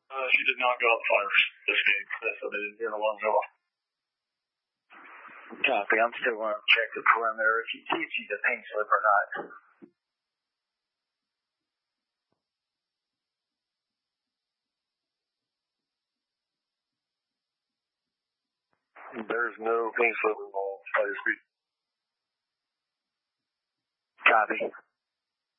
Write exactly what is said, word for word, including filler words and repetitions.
Uh, she did not go out fires this game. That's what they didn't get along at all. Copy. I'm still going to check the perimeter if you see if she's a paint slip or not. There's no paint slip involved. I just Copy.